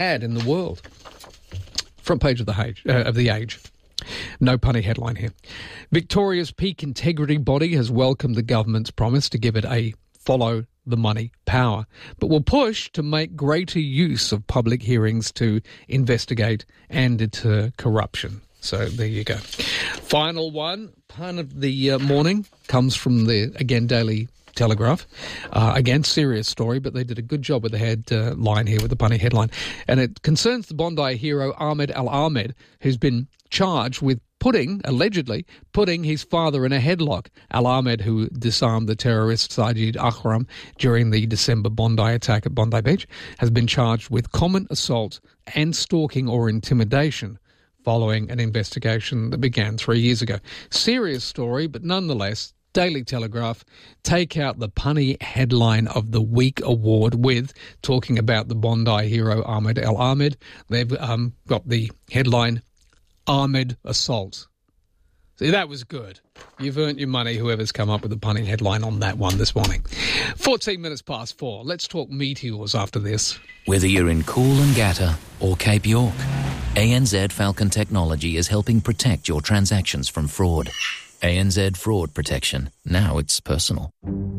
ad in the world. Front page of the Age. No punny headline here. Victoria's peak integrity body has welcomed the government's promise to give it a follow the money power, but will push to make greater use of public hearings to investigate and deter corruption. So there you go. Final one, pun of the morning, comes from the, again, Daily Telegraph. Again, serious story, but they did a good job with the headline here, with the punny headline. And it concerns the Bondi hero Ahmed Al-Ahmed, who's been charged with allegedly putting his father in a headlock. Al-Ahmed, who disarmed the terrorist Sajid Akram during the December Bondi attack at Bondi Beach, has been charged with common assault and stalking or intimidation following an investigation that began 3 years ago. Serious story, but nonetheless, Daily Telegraph take out the punny headline of the week award with talking about the Bondi hero Ahmed Al-Ahmed. They've got the headline, Ahmed Assault. See, that was good. You've earned your money, whoever's come up with the punny headline on that one this morning. 14 minutes past 4. Let's talk meteors after this. Whether you're in Coolangatta or Cape York, ANZ Falcon Technology is helping protect your transactions from fraud. ANZ Fraud Protection. Now it's personal.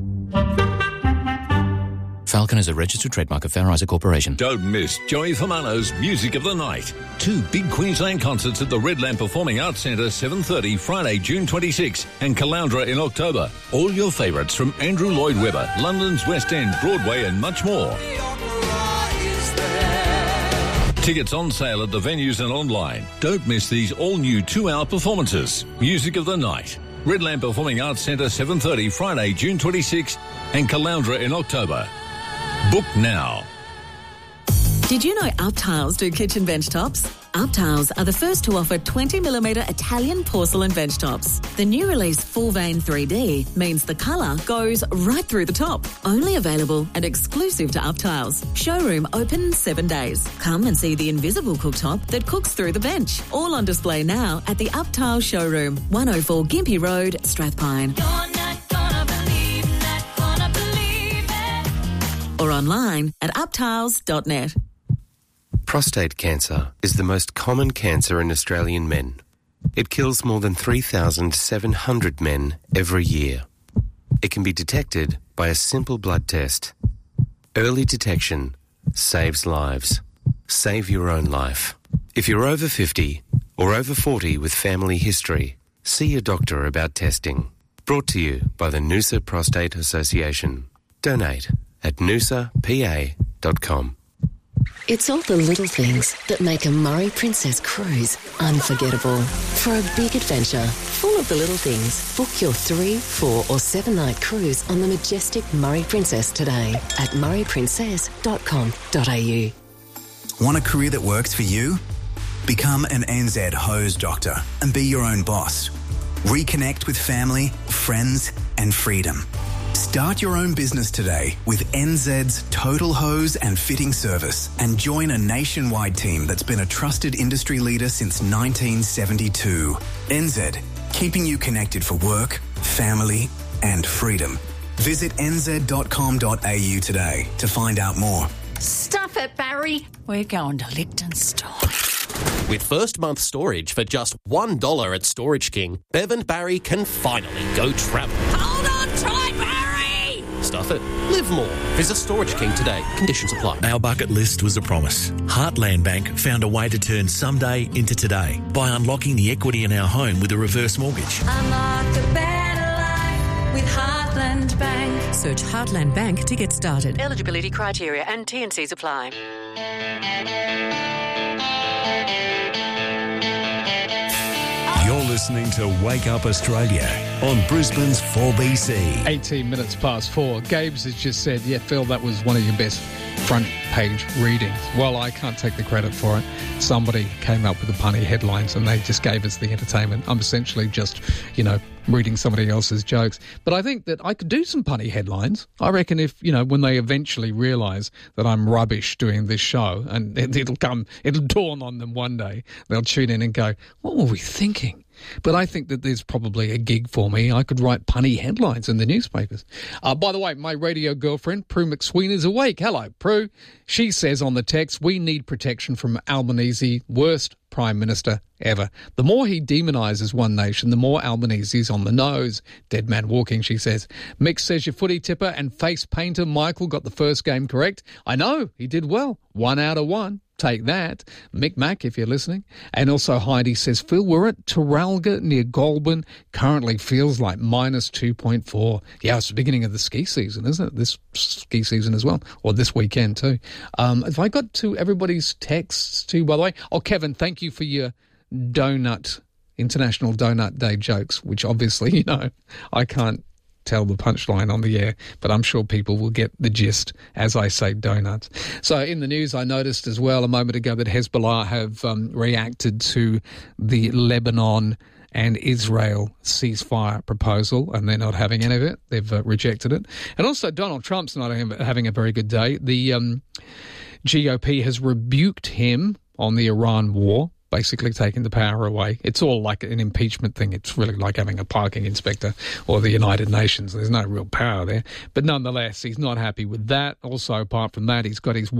Falcon is a registered trademark of Fair Isaac Corporation. Don't miss Joey Famano's Music of the Night. 2 big Queensland concerts at the Red Lamp Performing Arts Centre, 7:30, Friday, June 26, and Caloundra in October. All your favourites from Andrew Lloyd Webber, London's West End, Broadway and much more. Tickets on sale at the venues and online. Don't miss these all-new 2-hour performances. Music of the Night. Red Lamp Performing Arts Centre, 7:30, Friday, June 26, and Caloundra in October. Book now. Did you know Up Tiles do kitchen bench tops? Up Tiles are the first to offer 20mm Italian porcelain bench tops. The new release Full Vein 3D means the colour goes right through the top. Only available and exclusive to Up Tiles. Showroom open 7 days. Come and see the invisible cooktop that cooks through the bench. All on display now at the Up Tiles showroom, 104 Gympie Road, Strathpine. Or online at uptiles.net. Prostate cancer is the most common cancer in Australian men. It kills more than 3,700 men every year. It can be detected by a simple blood test. Early detection saves lives. Save your own life. If you're over 50 or over 40 with family history, see your doctor about testing. Brought to you by the Noosa Prostate Association. Donate at noosapa.com. It's all the little things that make a Murray Princess cruise unforgettable. For a big adventure full of the little things, book your 3, 4 or 7 night cruise on the majestic Murray Princess today at murrayprincess.com.au. Want a career that works for you? Become an NZ hose doctor and be your own boss. Reconnect with family, friends and freedom. Start your own business today with NZ's Total Hose and Fitting Service and join a nationwide team that's been a trusted industry leader since 1972. NZ, keeping you connected for work, family and freedom. Visit nz.com.au today to find out more. Stuff it, Barry. We're going to Liechtenstein. With first month storage for just $1 at Storage King, Bev and Barry can finally go travel. Hold on tight, Barry! Stuff it. Live more. Visit Storage King today. Conditions apply. Our bucket list was a promise. Heartland Bank found a way to turn someday into today by unlocking the equity in our home with a reverse mortgage. Unlock a better life with Heartland Bank. Search Heartland Bank to get started. Eligibility criteria and T&Cs apply. You're listening to Wake Up Australia on Brisbane's 4BC. 18 minutes past 4. Gabes has just said, yeah, Phil, that was one of your best front page readings. Well, I can't take the credit for it. Somebody came up with the punny headlines and they just gave us the entertainment. I'm essentially just, reading somebody else's jokes. But I think that I could do some punny headlines. I reckon if, when they eventually realise that I'm rubbish doing this show, and it'll dawn on them one day, they'll tune in and go, what were we thinking? But I think that there's probably a gig for me. I could write punny headlines in the newspapers. By the way, my radio girlfriend, Prue McSween, is awake. Hello, Prue. She says on the text, we need protection from Albanese, worst Prime Minister ever. The more he demonises one nation, the more Albanese's on the nose. Dead man walking, she says. Mick says your footy tipper and face painter Michael got the first game correct. I know, he did well. 1 out of 1. Take that. Mick Mac, if you're listening. And also Heidi says, Phil, we're at Taralga near Goulburn. Currently feels like minus 2.4. Yeah, it's the beginning of the ski season, isn't it? This ski season as well. Or this weekend too. Have I got to everybody's texts too, by the way? Oh, Kevin, thank you for your International Donut Day jokes, which obviously, you know, I can't tell the punchline on the air, but I'm sure people will get the gist as I say donuts. So in the news, I noticed as well a moment ago that Hezbollah have reacted to the Lebanon and Israel ceasefire proposal, and they're not having any of it. They've rejected it. And also Donald Trump's not having a very good day. The GOP has rebuked him on the Iran war, basically taking the power away. It's all like an impeachment thing. It's really like having a parking inspector or the United Nations. There's no real power there. But nonetheless, he's not happy with that. Also, apart from that, he's got his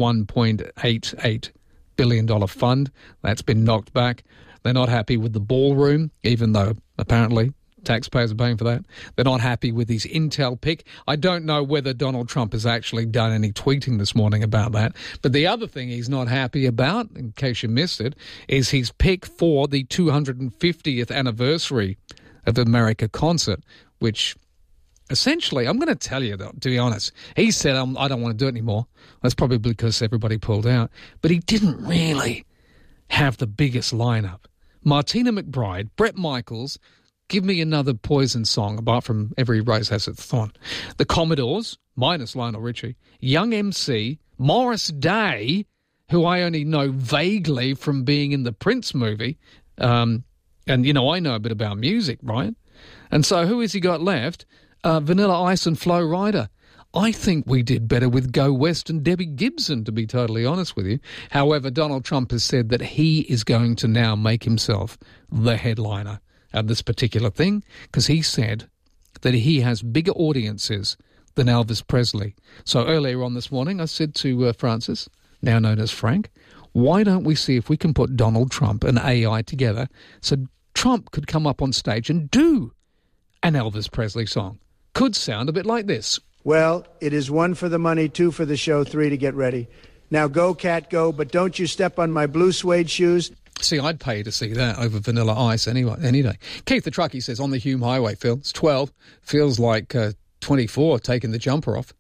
$1.88 billion fund. That's been knocked back. They're not happy with the ballroom, even though apparently taxpayers are paying for that. They're not happy with his Intel pick. I don't know whether Donald Trump has actually done any tweeting this morning about that. But the other thing he's not happy about, in case you missed it, is his pick for the 250th anniversary of America concert, which essentially, I'm going to tell you, though, to be honest, he said, I don't want to do it anymore. That's probably because everybody pulled out. But he didn't really have the biggest lineup. Martina McBride, Bret Michaels, give me another Poison song, apart from Every Rose Has Its Thorn. The Commodores, minus Lionel Richie. Young MC, Morris Day, who I only know vaguely from being in the Prince movie. And, you know, I know a bit about music, right? And so who has he got left? Vanilla Ice and Flo Rida. I think we did better with Go West and Debbie Gibson, to be totally honest with you. However, Donald Trump has said that he is going to now make himself the headliner of this particular thing, because he said that he has bigger audiences than Elvis Presley. So earlier on this morning, I said to Francis, now known as Frank, why don't we see if we can put Donald Trump and AI together so Trump could come up on stage and do an Elvis Presley song? Could sound a bit like this. Well, it is 1 for the money, 2 for the show, 3 to get ready. Now go, cat, go, but don't you step on my blue suede shoes. See, I'd pay to see that over Vanilla Ice anyway, any day. Keith the Truckie says, on the Hume Highway, Phil, it's 12. Feels like 24 taking the jumper off.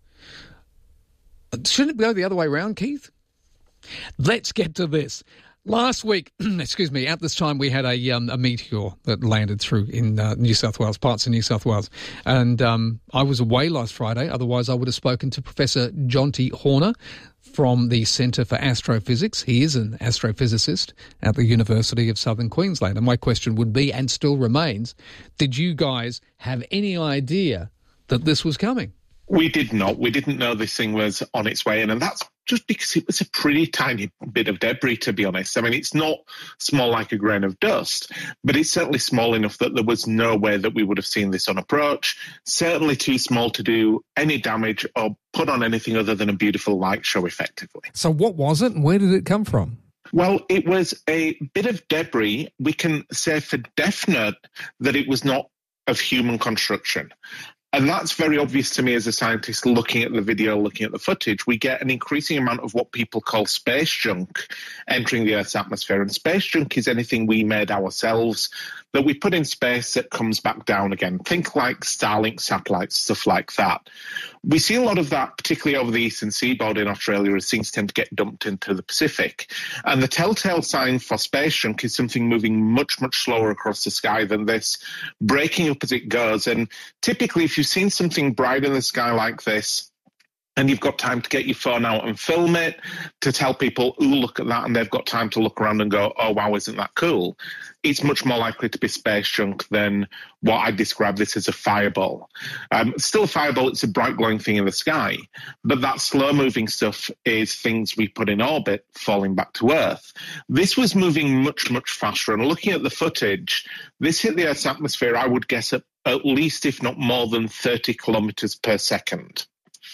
Shouldn't it go the other way around, Keith? Let's get to this. Last week, excuse me, at this time we had a meteor that landed through in New South Wales, parts of New South Wales. And I was away last Friday. Otherwise, I would have spoken to Professor Jonty Horner from the Centre for Astrophysics. He is an astrophysicist at the University of Southern Queensland. And my question would be, and still remains, did you guys have any idea that this was coming? We did not. We didn't know this thing was on its way in, and that's just because it was a pretty tiny bit of debris, to be honest. I mean, it's not small like a grain of dust, but it's certainly small enough that there was no way that we would have seen this on approach, certainly too small to do any damage or put on anything other than a beautiful light show effectively. So what was it, and where did it come from? Well, it was a bit of debris. We can say for definite that it was not of human construction. And that's very obvious to me as a scientist looking at the video, looking at the footage. We get an increasing amount of what people call space junk entering the Earth's atmosphere. And space junk is anything we made ourselves that we put in space that comes back down again. Think like Starlink satellites, stuff like that. We see a lot of that, particularly over the eastern seaboard in Australia, as things tend to get dumped into the Pacific. And the telltale sign for space junk is something moving much, much slower across the sky than this, breaking up as it goes. And typically, if you've seen something bright in the sky like this, and you've got time to get your phone out and film it, to tell people, ooh, look at that, and they've got time to look around and go, oh, wow, isn't that cool? It's much more likely to be space junk than what I describe this as a fireball. Still a fireball, it's a bright glowing thing in the sky, but that slow-moving stuff is things we put in orbit falling back to Earth. This was moving much, much faster, and looking at the footage, this hit the Earth's atmosphere, I would guess, at least, if not more than 30 kilometers per second.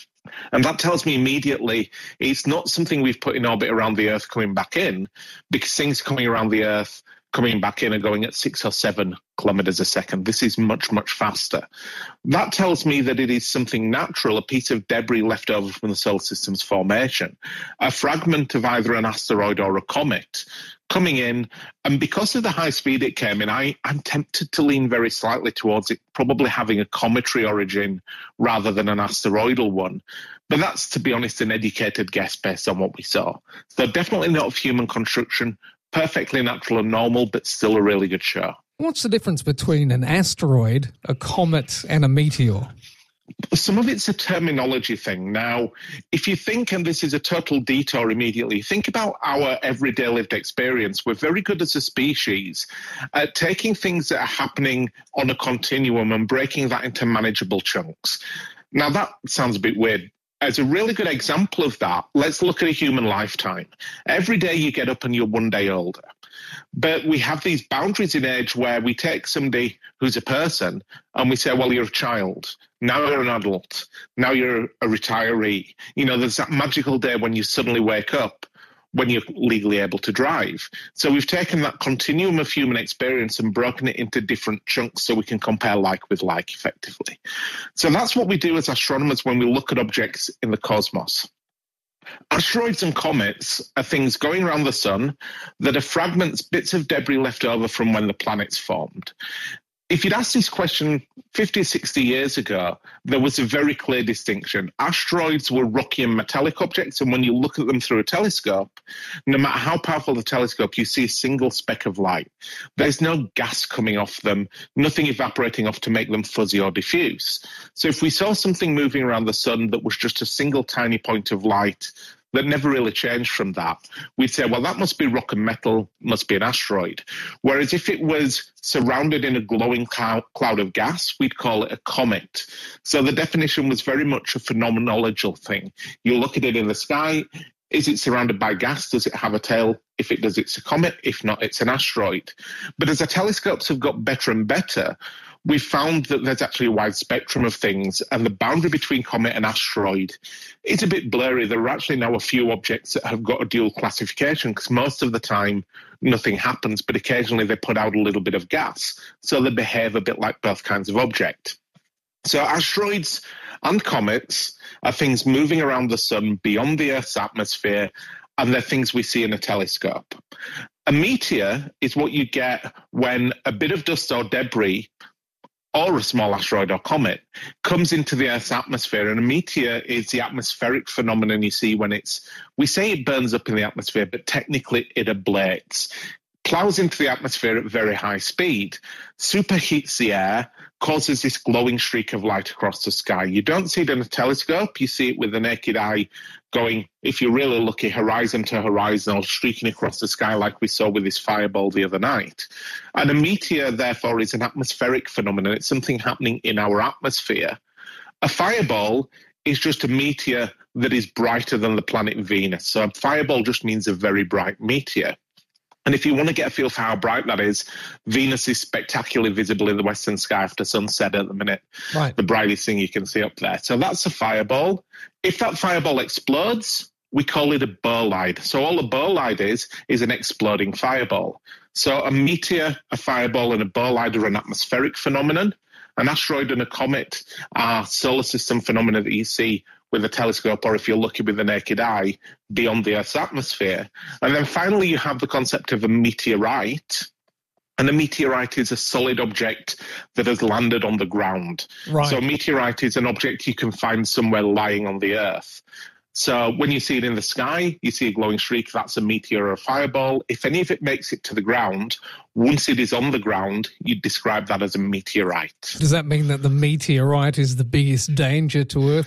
And that tells me immediately it's not something we've put in orbit around the Earth coming back in, because things coming around the Earth, coming back in, are going at 6 or 7 kilometers a second. This is much, much faster. That tells me that it is something natural, a piece of debris left over from the solar system's formation, a fragment of either an asteroid or a comet coming in. And because of the high speed it came in, I'm tempted to lean very slightly towards it probably having a cometary origin rather than an asteroidal one. But that's, to be honest, an educated guess based on what we saw. So definitely not of human construction, perfectly natural and normal, but still a really good show. What's the difference between an asteroid, a comet, and a meteor? Some of it's a terminology thing. Now, if you think, and this is a total detour immediately, think about our everyday lived experience. We're very good as a species at taking things that are happening on a continuum and breaking that into manageable chunks. Now, that sounds a bit weird. As a really good example of that, let's look at a human lifetime. Every day you get up and you're one day older. But we have these boundaries in age where we take somebody who's a person and we say, well, you're a child. Now you're an adult. Now you're a retiree. You know, there's that magical day when you suddenly wake up when you're legally able to drive. So we've taken that continuum of human experience and broken it into different chunks so we can compare like with like effectively. So that's what we do as astronomers when we look at objects in the cosmos. Asteroids and comets are things going around the sun that are fragments, bits of debris left over from when the planets formed. If you'd asked this question 50, 60 years ago, there was a very clear distinction. Asteroids were rocky and metallic objects, and when you look at them through a telescope, no matter how powerful the telescope, you see a single speck of light. There's no gas coming off them, nothing evaporating off to make them fuzzy or diffuse. So if we saw something moving around the sun that was just a single tiny point of light that never really changed from that, we'd say, well, that must be rock and metal, must be an asteroid. Whereas if it was surrounded in a glowing cloud of gas, we'd call it a comet. So the definition was very much a phenomenological thing. You look at it in the sky, is it surrounded by gas? Does it have a tail? If it does, it's a comet. If not, it's an asteroid. But as the telescopes have got better and better, we found that there's actually a wide spectrum of things, and the boundary between comet and asteroid is a bit blurry. There are actually now a few objects that have got a dual classification, because most of the time nothing happens, but occasionally they put out a little bit of gas, so they behave a bit like both kinds of object. So asteroids and comets are things moving around the sun beyond the Earth's atmosphere, and they're things we see in a telescope. A meteor is what you get when a bit of dust or debris, or a small asteroid or comet, comes into the Earth's atmosphere. And a meteor is the atmospheric phenomenon you see when we say it burns up in the atmosphere, but technically it ablates. Plows into the atmosphere at very high speed, superheats the air, causes this glowing streak of light across the sky. You don't see it in a telescope, you see it with the naked eye going, if you're really lucky, horizon to horizon or streaking across the sky like we saw with this fireball the other night. And a meteor, therefore, is an atmospheric phenomenon. It's something happening in our atmosphere. A fireball is just a meteor that is brighter than the planet Venus. So a fireball just means a very bright meteor. And if you want to get a feel for how bright that is, Venus is spectacularly visible in the western sky after sunset at the minute. Right. The brightest thing you can see up there. So that's a fireball. If that fireball explodes, we call it a bolide. So all a bolide is an exploding fireball. So a meteor, a fireball, and a bolide are an atmospheric phenomenon. An asteroid and a comet are solar system phenomena that you see with a telescope, or if you're looking with the naked eye, beyond the Earth's atmosphere. And then finally, you have the concept of a meteorite. And a meteorite is a solid object that has landed on the ground. Right. So a meteorite is an object you can find somewhere lying on the Earth. So when you see it in the sky, you see a glowing streak, that's a meteor or a fireball. If any of it makes it to the ground, once it is on the ground, you describe that as a meteorite. Does that mean that the meteorite is the biggest danger to Earth then?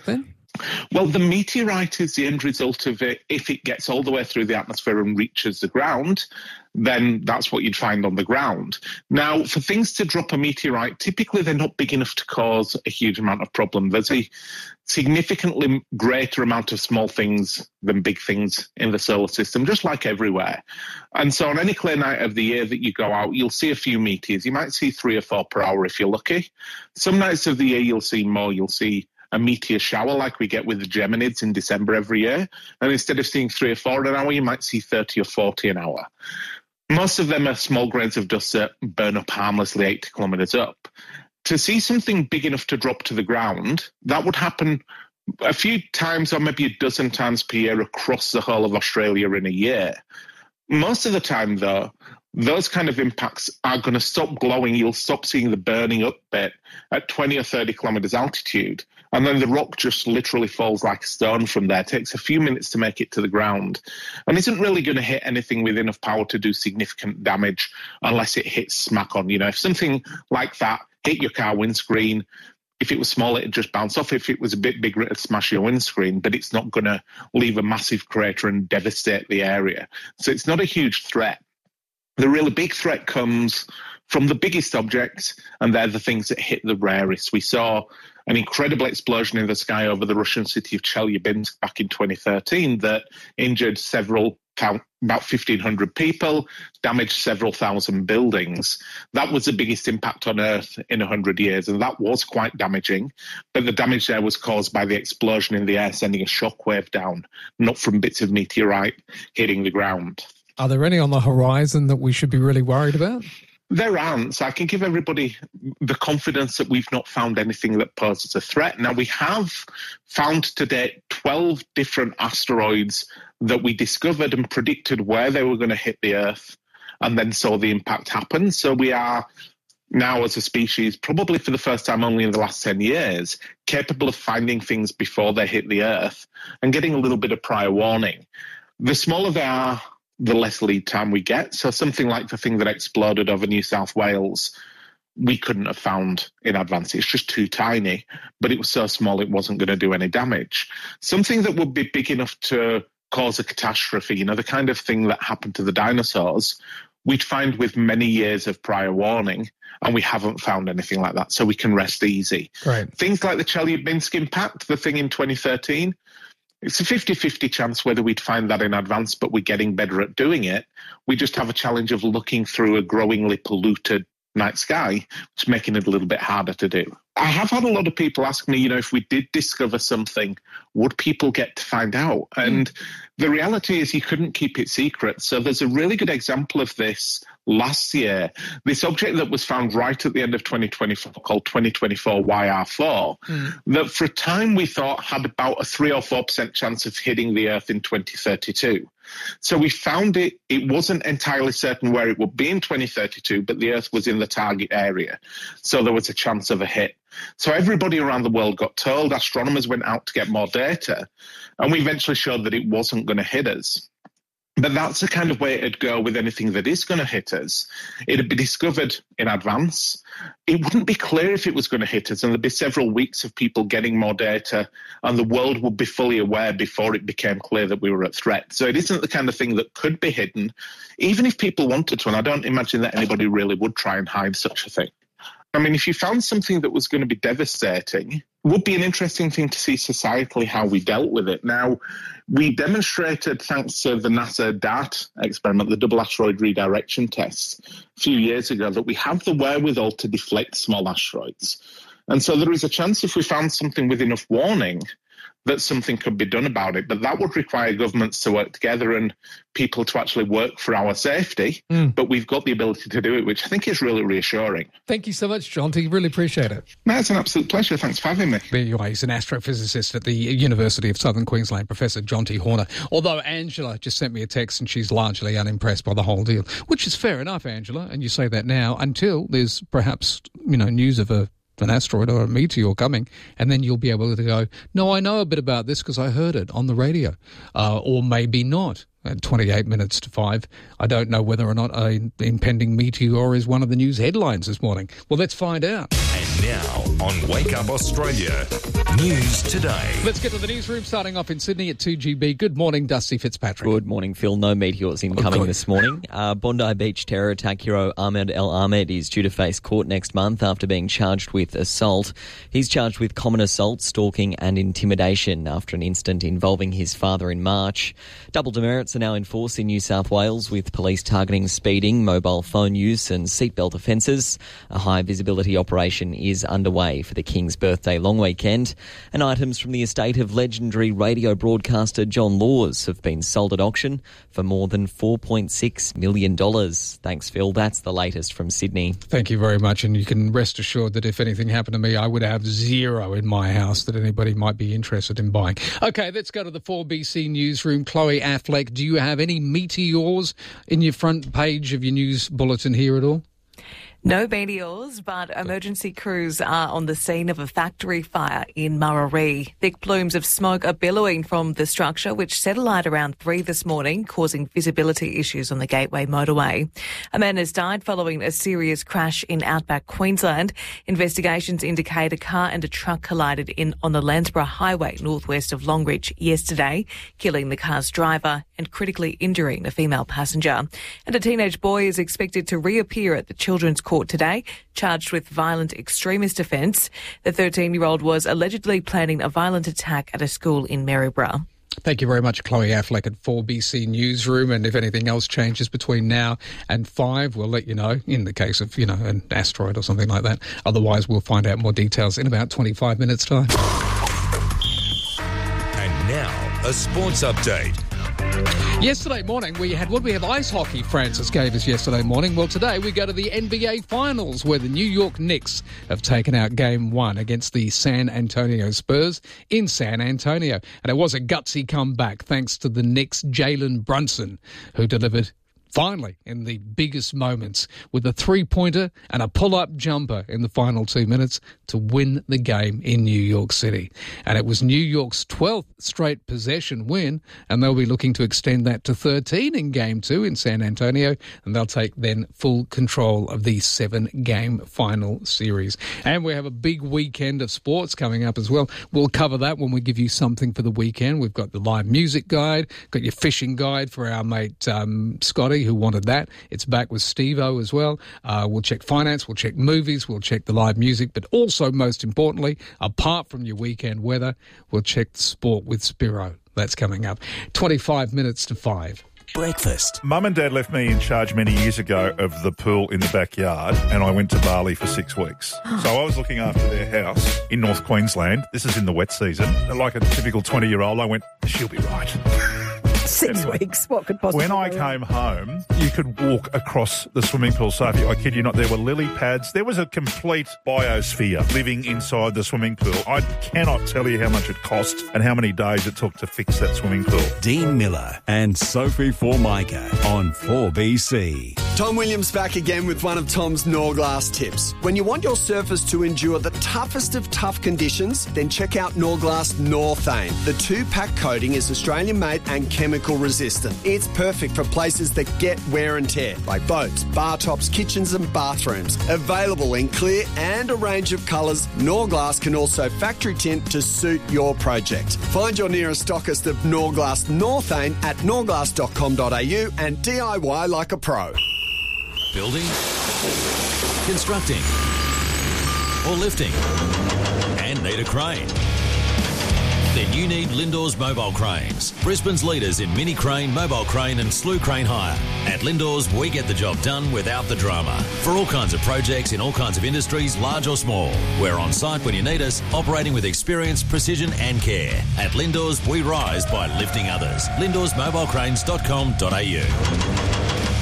Well, the meteorite is the end result of it. If it gets all the way through the atmosphere and reaches the ground, then that's what you'd find on the ground. Now, for things to drop a meteorite, typically they're not big enough to cause a huge amount of problem. There's a significantly greater amount of small things than big things in the solar system, just like everywhere. And so on any clear night of the year that you go out, you'll see a few meteors. You might see 3 or 4 per hour if you're lucky. Some nights of the year you'll see more. You'll see a meteor shower like we get with the Geminids in December every year. And instead of seeing 3 or 4 an hour, you might see 30 or 40 an hour. Most of them are small grains of dust that burn up harmlessly 80 kilometres up. To see something big enough to drop to the ground, that would happen a few times or maybe a dozen times per year across the whole of Australia in a year. Most of the time, though, those kind of impacts are going to stop glowing. You'll stop seeing the burning up bit at 20 or 30 kilometres altitude. And then the rock just literally falls like a stone from there. It takes a few minutes to make it to the ground and isn't really going to hit anything with enough power to do significant damage unless it hits smack on. You know, if something like that hit your car windscreen, if it was small, it'd just bounce off. If it was a bit bigger, it'd smash your windscreen, but it's not going to leave a massive crater and devastate the area. So it's not a huge threat. The really big threat comes from the biggest objects, and they're the things that hit the rarest. We saw an incredible explosion in the sky over the Russian city of Chelyabinsk back in 2013 that injured about 1,500 people, damaged several thousand buildings. That was the biggest impact on Earth in 100 years, and that was quite damaging. But the damage there was caused by the explosion in the air, sending a shockwave down, not from bits of meteorite hitting the ground. Are there any on the horizon that we should be really worried about? There aren't. So I can give everybody the confidence that we've not found anything that poses a threat. Now, we have found to date 12 different asteroids that we discovered and predicted where they were going to hit the Earth and then saw the impact happen. So we are now, as a species, probably for the first time only in the last 10 years, capable of finding things before they hit the Earth and getting a little bit of prior warning. The smaller they are, the less lead time we get. So something like the thing that exploded over New South Wales, we couldn't have found in advance. It's just too tiny, but it was so small it wasn't going to do any damage. Something that would be big enough to cause a catastrophe, you know, the kind of thing that happened to the dinosaurs, we'd find with many years of prior warning, and we haven't found anything like that, so we can rest easy. Right. Things like the Chelyabinsk impact, the thing in 2013, it's a 50-50 chance whether we'd find that in advance, but we're getting better at doing it. We just have a challenge of looking through a growingly polluted night sky, which is making it a little bit harder to do. I have had a lot of people ask me, you know, if we did discover something, would people get to find out? And the reality is you couldn't keep it secret. So there's a really good example of this last year. This object that was found right at the end of 2024 called 2024 YR4, that for a time we thought had about a 3 or 4% chance of hitting the Earth in 2032. So we found it. It wasn't entirely certain where it would be in 2032, but the Earth was in the target area. So there was a chance of a hit. So everybody around the world got told, astronomers went out to get more data, and we eventually showed that it wasn't going to hit us. But that's the kind of way it'd go with anything that is going to hit us. It'd be discovered in advance. It wouldn't be clear if it was going to hit us, and there'd be several weeks of people getting more data, and the world would be fully aware before it became clear that we were at threat. So it isn't the kind of thing that could be hidden, even if people wanted to, and I don't imagine that anybody really would try and hide such a thing. I mean, if you found something that was going to be devastating, it would be an interesting thing to see societally how we dealt with it. Now, we demonstrated, thanks to the NASA DART experiment, the Double Asteroid Redirection Test, a few years ago, that we have the wherewithal to deflect small asteroids. And so there is a chance if we found something with enough warning that something could be done about it. But that would require governments to work together and people to actually work for our safety. But we've got the ability to do it, which I think is really reassuring. Thank you so much, Jonty. Really appreciate it. No, it's an absolute pleasure. Thanks for having me. Anyway, he's an astrophysicist at the University of Southern Queensland, Professor Jonty Horner. Although Angela just sent me a text and she's largely unimpressed by the whole deal, which is fair enough, Angela, and you say that now, until there's perhaps, you know, news of an asteroid or a meteor coming, and then you'll be able to go, no, I know a bit about this because I heard it on the radio, or maybe not. At 28 minutes to 5, I don't know whether or not an impending meteor is one of the news headlines this morning. Well, let's find out. And Now on Wake Up Australia, News Today. Let's get to the newsroom, starting off in Sydney at 2GB. Good morning, Dusty Fitzpatrick. Good morning, Phil. No meteors incoming this morning. Bondi Beach terror attack hero Ahmed El Ahmed is due to face court next month after being charged with assault. He's charged with common assault, stalking and intimidation after an incident involving his father in March. Double demerits are now in force in New South Wales, with police targeting speeding, mobile phone use and seatbelt offences. A high visibility operation is underway for the King's birthday long weekend, and items from the estate of legendary radio broadcaster John Laws have been sold at auction for more than $4.6 million. Thanks, Phil. That's the latest from Sydney. Thank you very much, and you can rest assured that if anything happened to me, I would have zero in my house that anybody might be interested in buying. OK, let's go to the 4BC newsroom. Chloe Affleck, do you have any meteors in your front page of your news bulletin here at all? No meteors, but emergency crews are on the scene of a factory fire in Murarrie. Thick plumes of smoke are billowing from the structure, which set alight around 3 this morning, causing visibility issues on the Gateway motorway. A man has died following a serious crash in outback Queensland. Investigations indicate a car and a truck collided on the Landsborough Highway northwest of Longreach yesterday, killing the car's driver and critically injuring a female passenger. And a teenage boy is expected to reappear at the Children's Court today, charged with violent extremist offence. The 13-year-old was allegedly planning a violent attack at a school in Maryborough. Thank you very much, Chloe Affleck at 4BC Newsroom. And if anything else changes between now and 5, we'll let you know in the case of, an asteroid or something like that. Otherwise, we'll find out more details in about 25 minutes' time. And now, a sports update. Yesterday morning, we had ice hockey, Francis gave us yesterday morning. Well, today we go to the NBA Finals, where the New York Knicks have taken out Game 1 against the San Antonio Spurs in San Antonio. And it was a gutsy comeback thanks to the Knicks' Jalen Brunson, who delivered finally in the biggest moments with a three-pointer and a pull-up jumper in the final 2 minutes to win the game in New York City. And it was New York's 12th straight possession win, and they'll be looking to extend that to 13 in Game 2 in San Antonio, and they'll take then full control of the 7-game final series. And we have a big weekend of sports coming up as well. We'll cover that when we give you something for the weekend. We've got the live music guide, got your fishing guide for our mate Scotty, who wanted that. It's back with Steve-O as well. We'll check finance, we'll check movies, we'll check the live music, but also, most importantly, apart from your weekend weather, we'll check the sport with Spiro. That's coming up. 25 minutes to 5. Breakfast. Mum and Dad left me in charge many years ago of the pool in the backyard, and I went to Bali for 6 weeks. So I was looking after their house in North Queensland. This is in the wet season. Like a typical 20-year-old, I went, she'll be right. 6 weeks, what could possibly When I came home, you could walk across the swimming pool. So I kid you not, there were lily pads. There was a complete biosphere living inside the swimming pool. I cannot tell you how much it cost and how many days it took to fix that swimming pool. Dean Miller and Sophie Formica on 4BC. Tom Williams back again with one of Tom's Norglass tips. When you want your surface to endure the toughest of tough conditions, then check out Norglass Northane. The 2-pack coating is Australian-made and chemical resistant. It's perfect for places that get wear and tear, like boats, bar tops, kitchens and bathrooms. Available in clear and a range of colours, Norglass can also factory tint to suit your project. Find your nearest stockist of Norglass Northane at norglass.com.au and DIY like a pro. Building, constructing, or lifting, and need a crane? Then you need Lindor's Mobile Cranes, Brisbane's leaders in mini crane, mobile crane and slew crane hire. At Lindor's, we get the job done without the drama. For all kinds of projects in all kinds of industries, large or small. We're on site when you need us, operating with experience, precision and care. At Lindor's, we rise by lifting others. LindorsMobilecranes.com.au.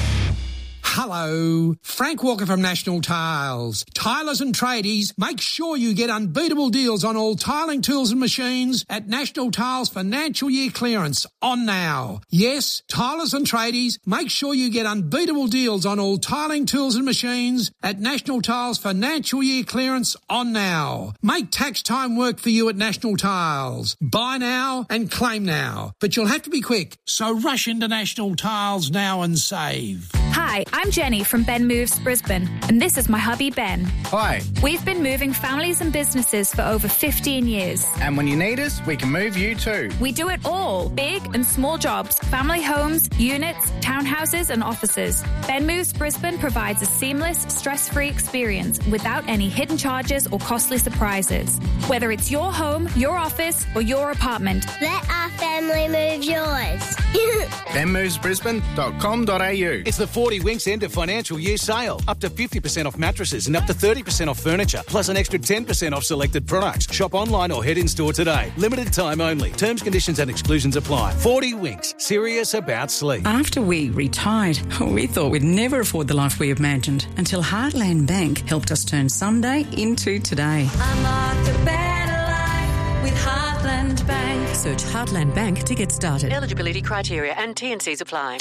Hello, Frank Walker from National Tiles. Tilers and tradies, make sure you get unbeatable deals on all tiling tools and machines at National Tiles financial year clearance on now. Yes, tilers and tradies, make sure you get unbeatable deals on all tiling tools and machines at National Tiles financial year clearance on now. Make tax time work for you at National Tiles. Buy now and claim now, but you'll have to be quick, so rush into National Tiles now and save. Hi, I'm Jen Jenny from Ben Moves Brisbane, and this is my hubby Ben. Hi. We've been moving families and businesses for over 15 years. And when you need us, we can move you too. We do it all, big and small jobs, family homes, units, townhouses and offices. Ben Moves Brisbane provides a seamless, stress-free experience without any hidden charges or costly surprises. Whether it's your home, your office or your apartment. Let our family move yours. benmovesbrisbane.com.au. It's the 40 Winks end of financial year sale. Up to 50% off mattresses and up to 30% off furniture, plus an extra 10% off selected products. Shop online or head in store today. Limited time only. Terms, conditions and exclusions apply. 40 Winks. Serious about sleep. After we retired, we thought we'd never afford the life we imagined until Heartland Bank helped us turn someday into today. Unlock a better life with Heartland Bank. Search Heartland Bank to get started. Eligibility criteria and T&Cs apply.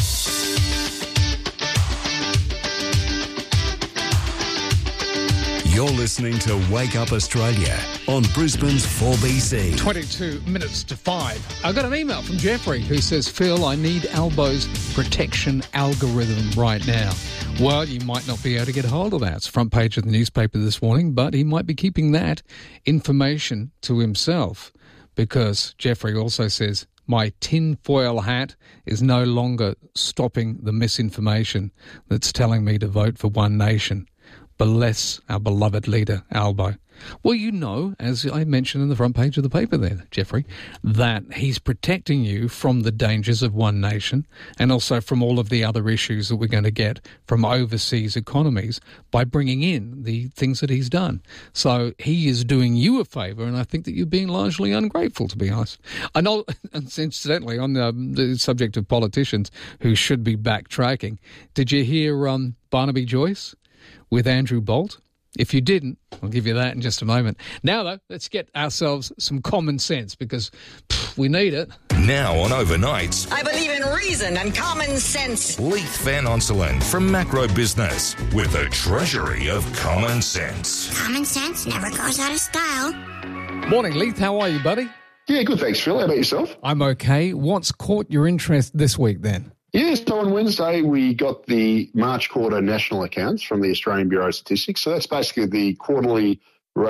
You're listening to Wake Up Australia on Brisbane's 4BC. 22 minutes to 5. I got an email from Jeffrey who says, Phil, I need Albo's protection algorithm right now. Well, you might not be able to get hold of that. It's front page of the newspaper this morning, but he might be keeping that information to himself because Jeffrey also says, my tinfoil hat is no longer stopping the misinformation that's telling me to vote for One Nation. Bless our beloved leader, Albo. Well, you know, as I mentioned in the front page of the paper there, Jeffrey, that he's protecting you from the dangers of One Nation and also from all of the other issues that we're going to get from overseas economies by bringing in the things that he's done. So he is doing you a favour, and I think that you're being largely ungrateful, to be honest. I know, incidentally, on the subject of politicians who should be backtracking, did you hear Barnaby Joyce with Andrew Bolt? If you didn't, I'll give you that in just a moment. Now, though, let's get ourselves some common sense because we need it. Now on Overnights, I believe in reason and common sense. Leith Van Onselen from Macro Business with a treasury of common sense. Common sense never goes out of style. Morning, Leith. How are you, buddy? Yeah, good, thanks, Phil. How about yourself? I'm okay. What's caught your interest this week, then? Yes, so on Wednesday we got the March quarter national accounts from the Australian Bureau of Statistics. So that's basically the quarterly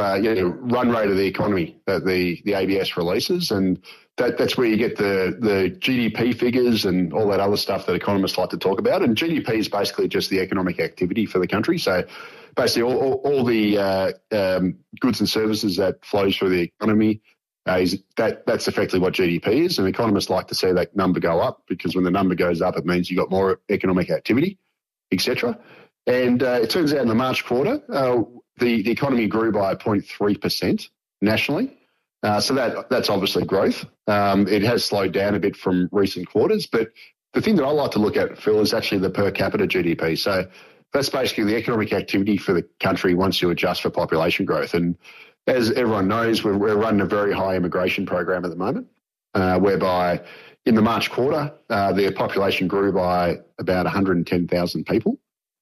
run rate of the economy that the ABS releases, and that's where you get the GDP figures and all that other stuff that economists like to talk about. And GDP is basically just the economic activity for the country. So basically all the goods and services that flows through the economy. That's effectively what GDP is, and economists like to see that number go up because when the number goes up, it means you've got more economic activity, etc. And it turns out in the March quarter, the economy grew by 0.3% nationally. So that's obviously growth. It has slowed down a bit from recent quarters, but the thing that I like to look at, Phil, is actually the per capita GDP. So that's basically the economic activity for the country once you adjust for population growth. And as everyone knows, we're running a very high immigration program at the moment, whereby in the March quarter, the population grew by about 110,000 people.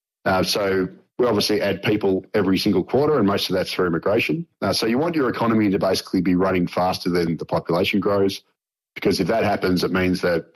So we obviously add people every single quarter, and most of that's through immigration. So you want your economy to basically be running faster than the population grows, because if that happens, it means that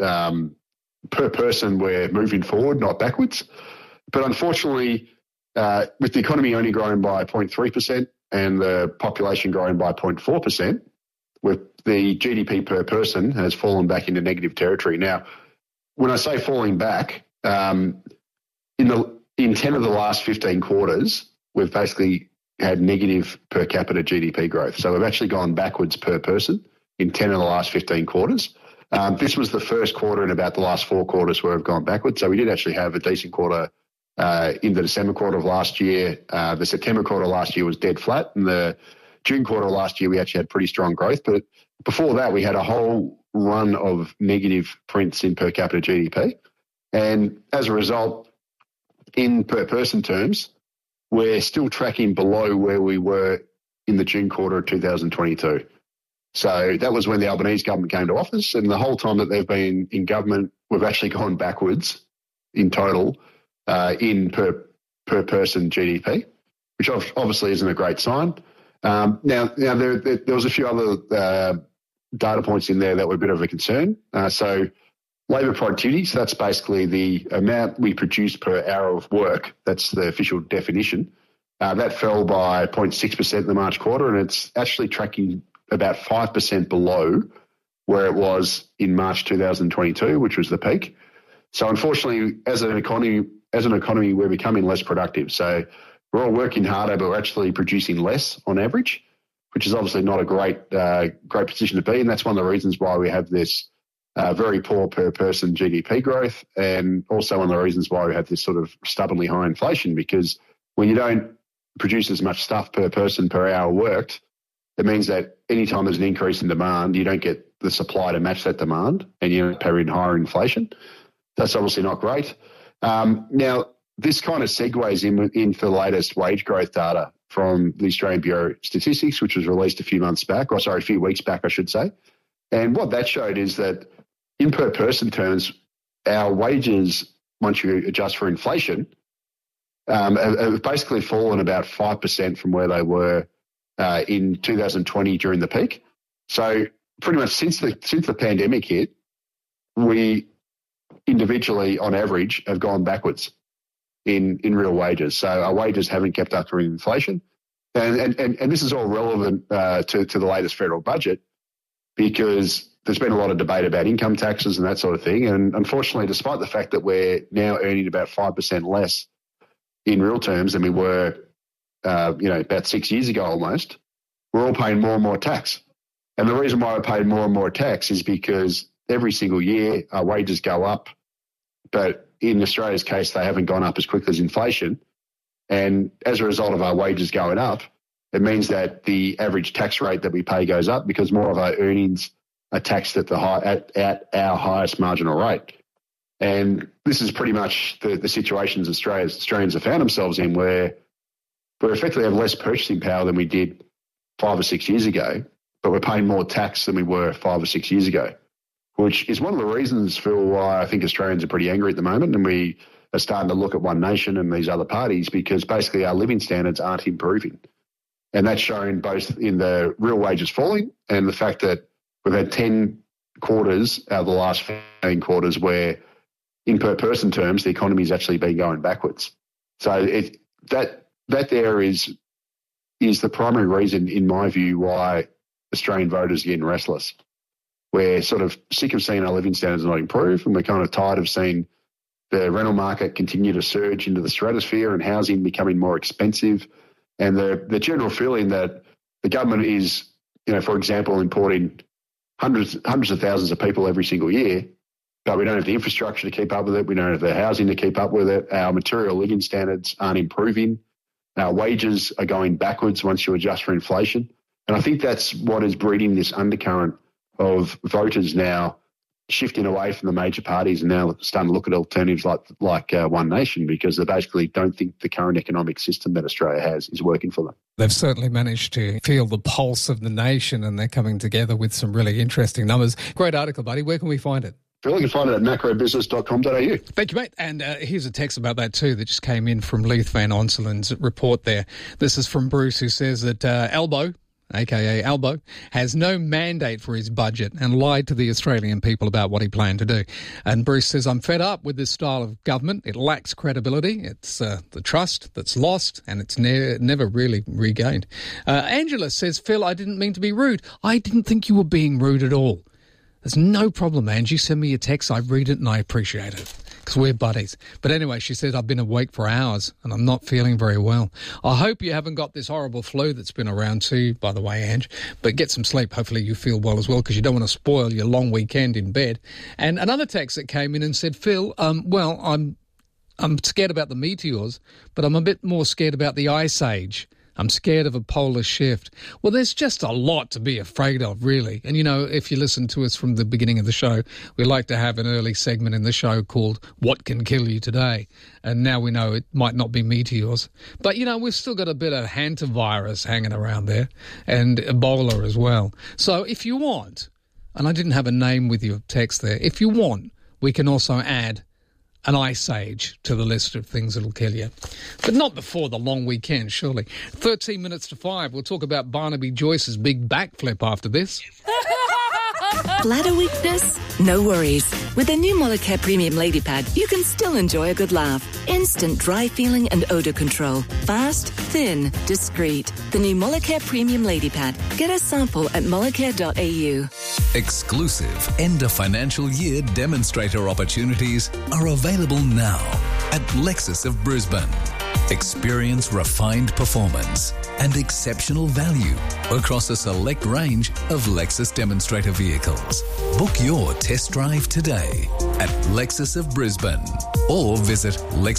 per person we're moving forward, not backwards. But unfortunately, with the economy only growing by 0.3%, and the population growing by 0.4%, with the GDP per person has fallen back into negative territory. Now, when I say falling back, in 10 of the last 15 quarters, we've basically had negative per capita GDP growth. So we've actually gone backwards per person in 10 of the last 15 quarters. This was the first quarter in about the last 4 quarters where we've gone backwards. So we did actually have a decent quarter in the December quarter of last year. The September quarter last year was dead flat, and the June quarter last year we actually had pretty strong growth. But before that, we had a whole run of negative prints in per capita GDP. And as a result, in per person terms, we're still tracking below where we were in the June quarter of 2022. So that was when the Albanese government came to office, and the whole time that they've been in government, we've actually gone backwards in total in per person GDP, which obviously isn't a great sign. Now there was a few other data points in there that were a bit of a concern. So labour productivity, so that's basically the amount we produce per hour of work. That's the official definition. That fell by 0.6% in the March quarter, and it's actually tracking about 5% below where it was in March 2022, which was the peak. So unfortunately, as an economy, we're becoming less productive. So we're all working harder, but we're actually producing less on average, which is obviously not a great position to be. And that's one of the reasons why we have this very poor per person GDP growth, and also one of the reasons why we have this sort of stubbornly high inflation, because when you don't produce as much stuff per person per hour worked, it means that any time there's an increase in demand, you don't get the supply to match that demand, and you end up having higher inflation. That's obviously not great. Now, this kind of segues into the latest wage growth data from the Australian Bureau of Statistics, which was released a few weeks back, I should say. And what that showed is that in per person terms, our wages, once you adjust for inflation, have basically fallen about 5% from where they were in 2020 during the peak. So pretty much since the pandemic hit, we individually, on average, have gone backwards in real wages. So our wages haven't kept up with inflation. And this is all relevant to the latest federal budget, because there's been a lot of debate about income taxes and that sort of thing. And unfortunately, despite the fact that we're now earning about 5% less in real terms than we were, about 6 years ago almost, we're all paying more and more tax. And the reason why we're paying more and more tax is because every single year our wages go up, but in Australia's case, they haven't gone up as quickly as inflation. And as a result of our wages going up, it means that the average tax rate that we pay goes up, because more of our earnings are taxed at our highest marginal rate. And this is pretty much the situations Australians have found themselves in, where we effectively have less purchasing power than we did 5 or 6 years ago, but we're paying more tax than we were 5 or 6 years ago, which is one of the reasons, Phil, why I think Australians are pretty angry at the moment, and we are starting to look at One Nation and these other parties, because basically our living standards aren't improving. And that's shown both in the real wages falling and the fact that we've had 10 quarters out of the last 15 quarters where in per person terms, the economy's actually been going backwards. So that there is the primary reason, in my view, why Australian voters are getting restless. We're sort of sick of seeing our living standards not improve, and we're kind of tired of seeing the rental market continue to surge into the stratosphere and housing becoming more expensive, and the general feeling that the government is, for example, importing hundreds of thousands of people every single year, but we don't have the infrastructure to keep up with it. We don't have the housing to keep up with it. Our material living standards aren't improving. Our wages are going backwards once you adjust for inflation. And I think that's what is breeding this undercurrent of voters now shifting away from the major parties and now starting to look at alternatives like One Nation, because they basically don't think the current economic system that Australia has is working for them. They've certainly managed to feel the pulse of the nation, and they're coming together with some really interesting numbers. Great article, buddy. Where can we find it? Phil, you can find it at macrobusiness.com.au. Thank you, mate. And here's a text about that too that just came in from Leith Van Onselen's report there. This is from Bruce, who says that Albo, a.k.a. Albo, has no mandate for his budget and lied to the Australian people about what he planned to do. And Bruce says, I'm fed up with this style of government. It lacks credibility. It's the trust that's lost, and it's never really regained. Angela says, Phil, I didn't mean to be rude. I didn't think you were being rude at all. There's no problem, Angie. Send me a text. I read it and I appreciate it, because we're buddies. But anyway, she said, I've been awake for hours and I'm not feeling very well. I hope you haven't got this horrible flu that's been around too, by the way, Ange. But get some sleep. Hopefully you feel well as well, because you don't want to spoil your long weekend in bed. And another text that came in and said, Phil, I'm scared about the meteors, but I'm a bit more scared about the ice age. I'm scared of a polar shift. Well, there's just a lot to be afraid of, really. And, if you listen to us from the beginning of the show, we like to have an early segment in the show called What Can Kill You Today? And now we know it might not be meteors. But, we've still got a bit of hantavirus hanging around there, and Ebola as well. So if you want, and I didn't have a name with your text there, if you want, we can also add an ice age to the list of things that'll kill you. But not before the long weekend, surely. 13 minutes to 5. We'll talk about Barnaby Joyce's big backflip after this. Bladder weakness? No worries. With the new Molicare Premium Lady Pad, you can still enjoy a good laugh. Instant dry feeling and odour control. Fast, thin, discreet. The new Molicare Premium Lady Pad. Get a sample at molicare.au. Exclusive end of financial year demonstrator opportunities are available now at Lexus of Brisbane. Experience refined performance and exceptional value across a select range of Lexus demonstrator vehicles. Book your test drive today at Lexus of Brisbane or visit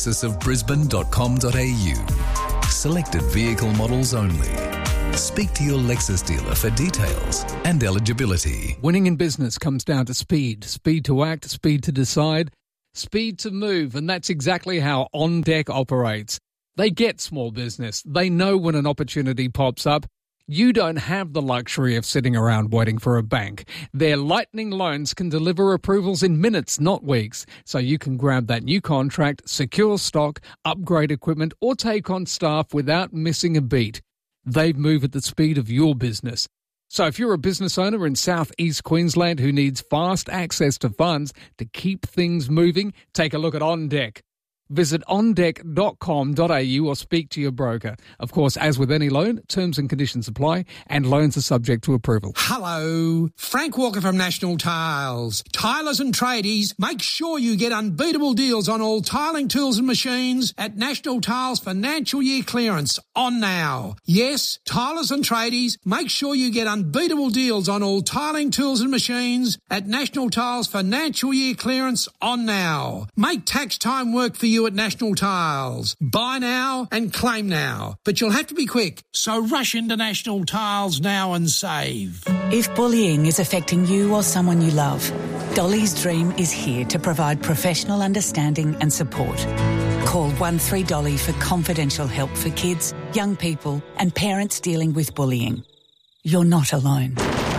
lexusofbrisbane.com.au. Selected vehicle models only. Speak to your Lexus dealer for details and eligibility. Winning in business comes down to speed. Speed to act, speed to decide, speed to move, and that's exactly how On Deck operates. They get small business. They know when an opportunity pops up. You don't have the luxury of sitting around waiting for a bank. Their Lightning loans can deliver approvals in minutes, not weeks, so you can grab that new contract, secure stock, upgrade equipment, or take on staff without missing a beat. They move at the speed of your business. So if you're a business owner in South East Queensland who needs fast access to funds to keep things moving, take a look at On Deck. Visit ondeck.com.au or speak to your broker. Of course, as with any loan, terms and conditions apply and loans are subject to approval. Hello, Frank Walker from National Tiles. Tilers and tradies, make sure you get unbeatable deals on all tiling tools and machines at National Tiles Financial Year Clearance on now. Yes, tilers and tradies, make sure you get unbeatable deals on all tiling tools and machines at National Tiles Financial Year Clearance on now. Make tax time work for you at National Tiles. Buy now and claim now. But you'll have to be quick, so rush into National Tiles now and save. If bullying is affecting you or someone you love, Dolly's Dream is here to provide professional understanding and support. Call 13Dolly for confidential help for kids, young people and parents dealing with bullying. You're not alone.